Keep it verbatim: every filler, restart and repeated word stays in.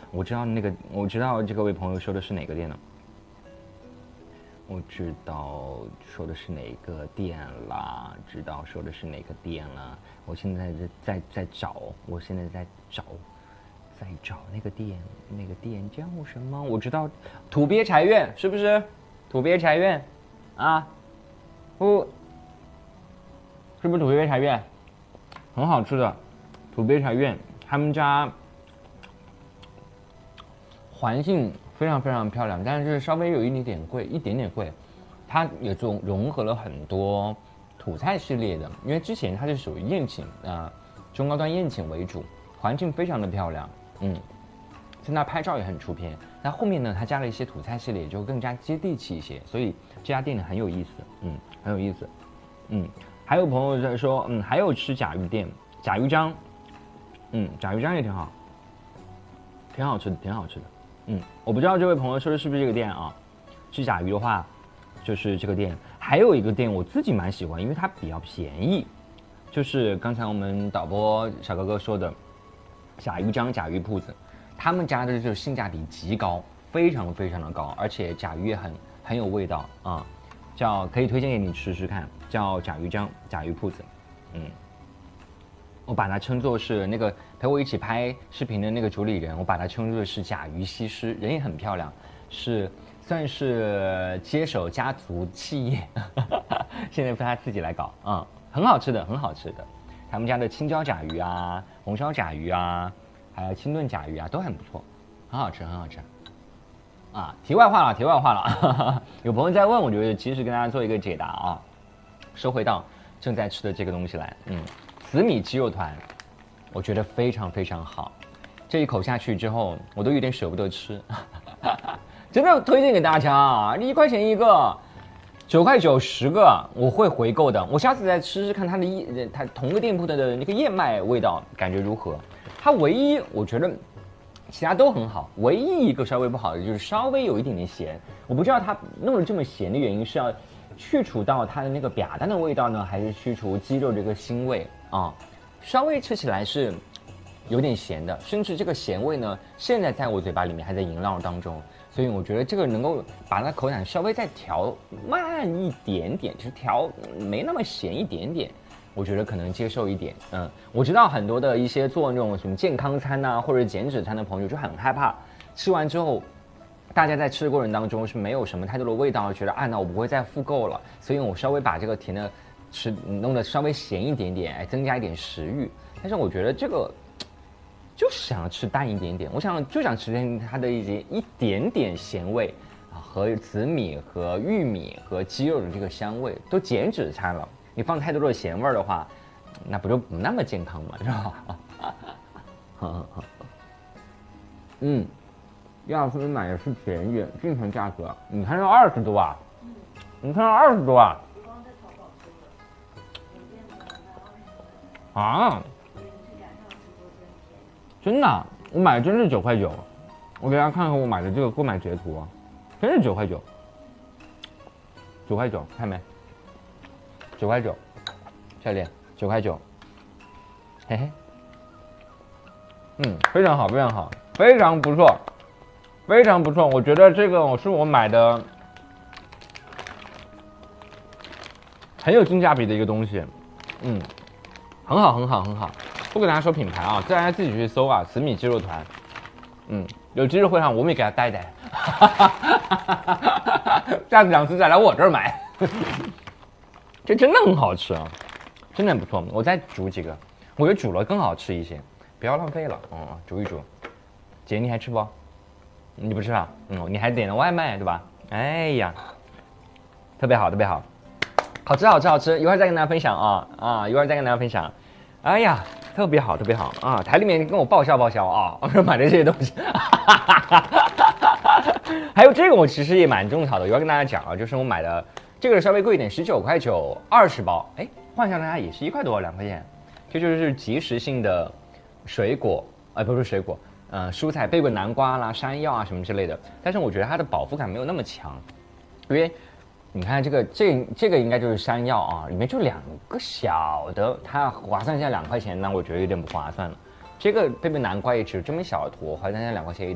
我知道那个，我知道这个位朋友说的是哪个店呢？我知道说的是哪个店啦，知道说的是哪个店了。我现在在在在找，我现在在找，在找那个店，那个店叫什么？我知道，土鳖财院是不是？土鳖财院，啊，不，是不是土鳖财院？很好吃的，土鳖财院，他们家环境非常非常漂亮，但是稍微有一点点贵，一点点贵。它也融融合了很多土菜系列的，因为之前它是属于宴请啊、呃，中高端宴请为主，环境非常的漂亮，嗯，在那拍照也很出片。那后面呢，它加了一些土菜系列，就更加接地气一些，所以这家店很有意思，嗯，很有意思，嗯。还有朋友在说，嗯，还有吃甲鱼店，甲鱼章，嗯，甲鱼章也挺好，挺好吃的，挺好吃的。嗯，我不知道这位朋友说的是不是这个店啊？吃甲鱼的话，就是这个店。还有一个店我自己蛮喜欢，因为它比较便宜，就是刚才我们导播小哥哥说的甲鱼章甲鱼铺子，他们家的就是性价比极高，非常非常的高，而且甲鱼也很很有味道啊，叫可以推荐给你吃吃看，叫甲鱼章甲鱼铺子，嗯。我把它称作是那个陪我一起拍视频的那个主理人，我把它称作是甲鱼西施，人也很漂亮，是算是接手家族企业，现在被他自己来搞啊、嗯，很好吃的，很好吃的。他们家的青椒甲鱼啊、红烧甲鱼啊，还有清炖甲鱼啊，都很不错，很好吃，很好吃。啊，题外话了，题外话了，有朋友在问，我觉得及时跟大家做一个解答啊。说回到正在吃的这个东西来，嗯。紫米鸡肉团，我觉得非常非常好。这一口下去之后，我都有点舍不得吃，真的推荐给大家啊！一块钱一个，九块九十个，我会回购的。我下次再吃吃看它的燕，它同个店铺的那个燕麦味道感觉如何？它唯一我觉得其他都很好，唯一一个稍微不好的就是稍微有一点点咸。我不知道它弄得这么咸的原因是要去除到它的那个嗲淡的味道呢，还是去除鸡肉这个腥味？啊，稍微吃起来是有点咸的，甚至这个咸味呢，现在在我嘴巴里面还在萦绕当中，所以我觉得这个能够把它口感稍微再调慢一点点，就是调没那么咸一点点，我觉得可能接受一点。嗯，我知道很多的一些做那种什么健康餐呐、啊、或者减脂餐的朋友就很害怕，吃完之后，大家在吃的过程当中是没有什么太多的味道，觉得啊，那我不会再复购了，所以我稍微把这个甜的。吃弄得稍微咸一点点，哎，增加一点食欲。但是我觉得这个就是想吃淡一点点，我想就想吃它的一些一点点咸味啊，和紫米和玉米和鸡肉的这个香味都减脂餐了。你放太多的咸味的话，那不就不那么健康嘛，是吧？嗯，要是你买的是便宜，正常价格，你看要二十多啊，你看要二十多啊。啊，真的、啊，我买的真是九块九，我给大家看看我买的这个购买截图啊，真是九块九，九块九，看没？九块九，小脸，九块九，嘿嘿，嗯，非常好，非常好，非常不错，非常不错，我觉得这个是我买的很有性价比的一个东西，嗯。很好，很好，很好，不跟大家说品牌啊，大家自己去搜啊。紫米鸡肉团，嗯，有机会上我们也给他带带，下次想吃再来我这儿买，这真的很好吃啊，真的很不错。我再煮几个，我觉得煮了更好吃一些，不要浪费了，嗯，煮一煮。姐，你还吃不？你不吃啊？嗯，你还点了外卖对吧？哎呀，特别好，特别好。好吃好吃好吃，一会儿再跟大家分享啊啊！一会儿再跟大家分享。哎呀，特别好特别好啊！台里面跟我报销报销啊！我说买的这些东西，还有这个我其实也蛮种草的，一会儿跟大家讲啊，就是我买的这个稍微贵一点，十九块九二十包，哎，换下来也是一块多两块钱，这就是即时性的水果，哎、呃，不是水果，呃，蔬菜，贝果南瓜啦、山药啊什么之类的，但是我觉得它的饱腹感没有那么强，因为。你看这个，这这个应该就是山药啊，里面就两个小的，它划算下两块钱，那我觉得有点不划算了。这个贝贝南瓜也只有这么小坨，划算下两块钱。